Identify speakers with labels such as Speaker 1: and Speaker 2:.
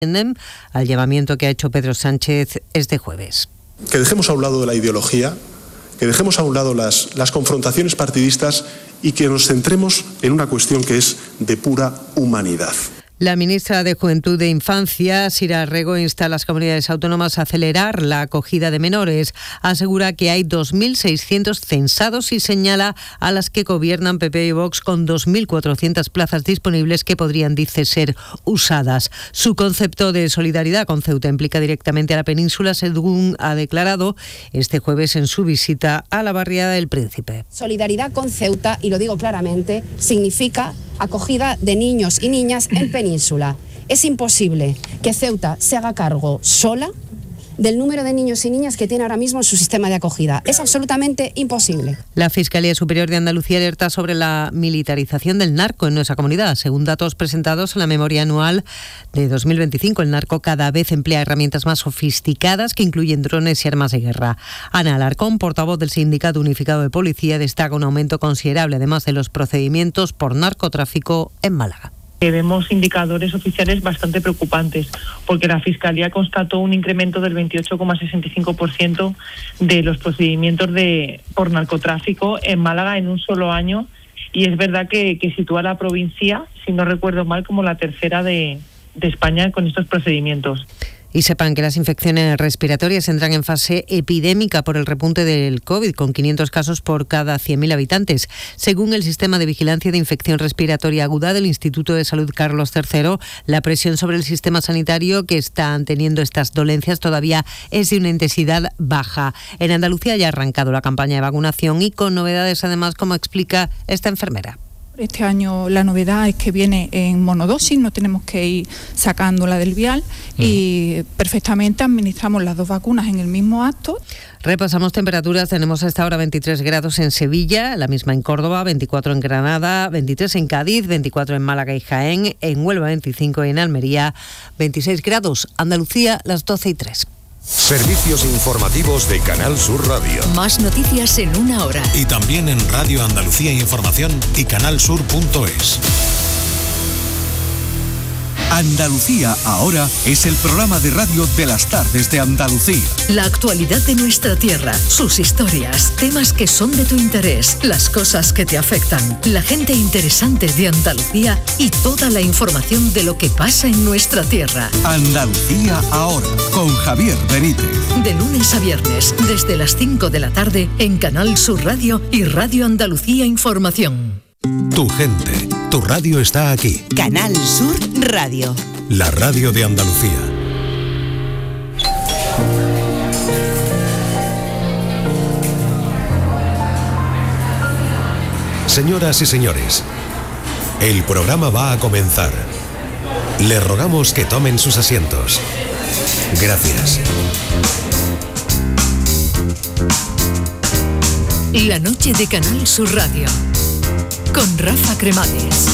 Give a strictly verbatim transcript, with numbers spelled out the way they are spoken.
Speaker 1: al llamamiento que ha hecho Pedro Sánchez este jueves.
Speaker 2: Que dejemos a un lado la ideología, que dejemos a un lado las, las confrontaciones partidistas y que nos centremos en una cuestión que es de pura humanidad.
Speaker 1: La ministra de Juventud e Infancia, Sira Rego, insta a las comunidades autónomas a acelerar la acogida de menores. Asegura que hay dos mil seiscientos censados y señala a las que gobiernan P P y Vox con dos mil cuatrocientas plazas disponibles que podrían, dice, ser usadas. Su concepto de solidaridad con Ceuta implica directamente a la península, según ha declarado este jueves en su visita a la barriada del Príncipe.
Speaker 3: Solidaridad con Ceuta, y lo digo claramente, significa acogida de niños y niñas en península. Es imposible que Ceuta se haga cargo sola del número de niños y niñas que tiene ahora mismo en su sistema de acogida. Es absolutamente imposible.
Speaker 1: La Fiscalía Superior de Andalucía alerta sobre la militarización del narco en nuestra comunidad. Según datos presentados en la memoria anual de dos mil veinticinco, el narco cada vez emplea herramientas más sofisticadas que incluyen drones y armas de guerra. Ana Alarcón, portavoz del Sindicato Unificado de Policía, destaca un aumento considerable, además de los procedimientos por narcotráfico en Málaga.
Speaker 4: Vemos indicadores oficiales bastante preocupantes, porque la Fiscalía constató un incremento del veintiocho coma sesenta y cinco por ciento de los procedimientos de por narcotráfico en Málaga en un solo año, y es verdad que, que sitúa a la provincia, si no recuerdo mal, como la tercera de, de España con estos procedimientos.
Speaker 1: Y sepan que las infecciones respiratorias entran en fase epidémica por el repunte del COVID, con quinientos casos por cada cien mil habitantes. Según el Sistema de Vigilancia de Infección Respiratoria Aguda del Instituto de Salud Carlos tercero, la presión sobre el sistema sanitario que están teniendo estas dolencias todavía es de una intensidad baja. En Andalucía ya ha arrancado la campaña de vacunación y con novedades, además, como explica esta enfermera.
Speaker 5: Este año la novedad es que viene en monodosis, no tenemos que ir sacándola del vial y perfectamente administramos las dos vacunas en el mismo acto.
Speaker 1: Repasamos temperaturas, tenemos a esta hora veintitrés grados en Sevilla, la misma en Córdoba, veinticuatro en Granada, veintitrés en Cádiz, veinticuatro en Málaga y Jaén, en Huelva veinticinco y en Almería veintiséis grados. Andalucía, las doce y tres.
Speaker 6: Servicios informativos de Canal Sur Radio.
Speaker 7: Más noticias en una hora.
Speaker 8: Y también en Radio Andalucía Información y canalsur punto es.
Speaker 9: Andalucía Ahora es el programa de radio de las tardes de Andalucía.
Speaker 7: La actualidad de nuestra tierra, sus historias, temas que son de tu interés, las cosas que te afectan, la gente interesante de Andalucía y toda la información de lo que pasa en nuestra tierra.
Speaker 9: Andalucía Ahora, con Javier Benítez.
Speaker 7: De lunes a viernes, desde las cinco de la tarde, en Canal Sur Radio y Radio Andalucía Información.
Speaker 8: Tu gente, tu radio está aquí.
Speaker 10: Canal Sur Radio.
Speaker 8: La radio de Andalucía. Señoras y señores, el programa va a comenzar. Les rogamos que tomen sus asientos. Gracias.
Speaker 7: La noche de Canal Sur Radio. Con Rafa Cremades.